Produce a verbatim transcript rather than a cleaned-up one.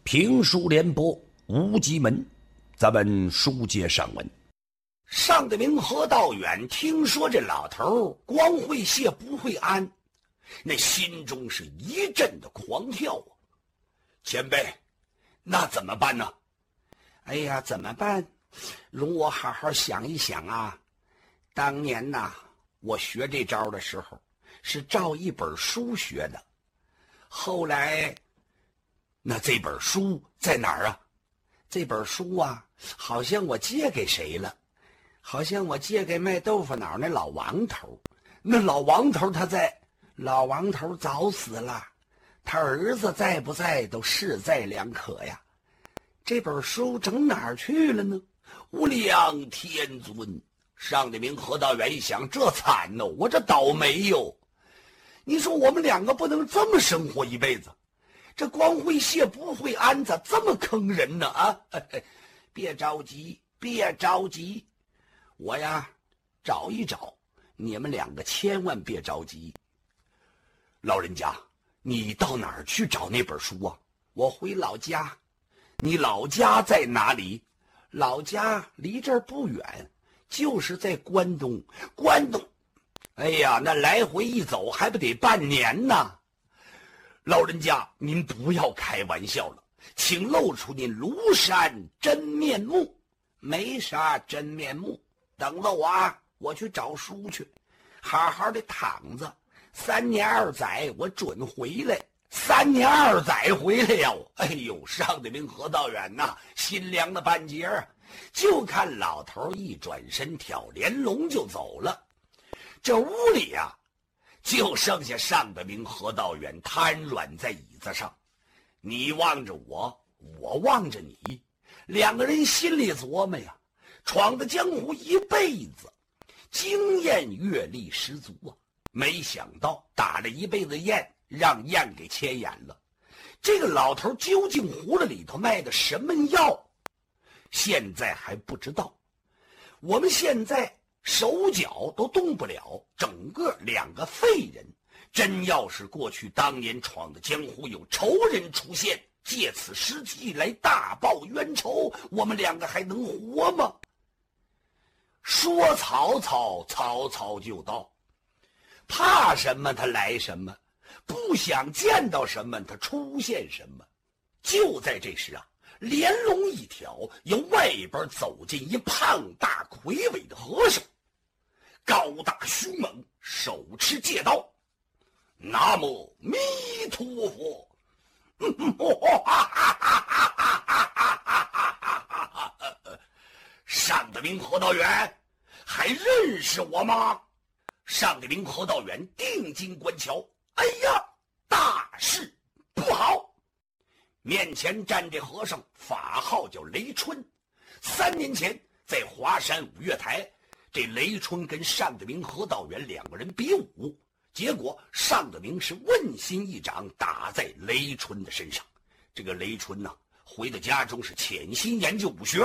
评书联播无极门，咱们书接上文。上得明何道远听说这老头光会谢不会安，那心中是一阵的狂跳啊！前辈，那怎么办呢？ 哎呀，怎么办？容我好好想一想啊。当年呐，我学这招的时候是照一本书学的，后来那这本书在哪儿啊？ 这本书啊，好像我借给谁了，好像我借给卖豆腐脑那老王头。 那老王头他在？ 老王头早死了，他儿子在不在都势在两可呀。这本书整哪儿去了呢？ 无量天尊！上得明何道远一想，这惨哦，我这倒霉哟！你说我们两个不能这么生活一辈子，这光会谢不会安，咋这么坑人呢？啊， 别着急，别着急，我呀找一找，你们两个千万别着急。 老人家，你到哪儿去找那本书啊？ 我回老家。 你老家在哪里？ 老家离这儿不远，就是在关东。 关东？哎呀，那来回一走还不得半年呢。老人家，您不要开玩笑了，请露出您庐山真面目。 没啥真面目，等着我啊，我去找书去，好好的躺着，三年二载我准回来。 三年二载回来呀！哎呦，上得明何道远呐，心凉了半截儿。就看老头一转身挑帘笼就走了。这屋里呀、啊，就剩下上得明何道远瘫软在椅子上。你望着我，我望着你，两个人心里琢磨呀，闯的江湖一辈子，经验阅历十足啊，没想到打了一辈子雁，让雁给牵眼了。这个老头究竟葫芦里头卖的什么药，现在还不知道。我们现在手脚都动不了，整个两个废人。真要是过去当年闯的江湖有仇人出现，借此时机来大报冤仇，我们两个还能活吗？说曹操，曹操就到。怕什么他来什么，不想见到什么他出现什么。就在这时啊，帘笼一挑，由外边走进一胖大魁伟的和尚，高大凶猛，手持戒刀。南无弥陀佛。上得明何道远，还认识我吗？上得明何道远定睛观瞧，哎呀，大事不好！面前站这和尚，法号叫雷春。三年前在华山五岳台，这雷春跟上得明何道远两个人比武，结果上得明是问心一掌打在雷春的身上。这个雷春呢、啊，回到家中是潜心研究武学。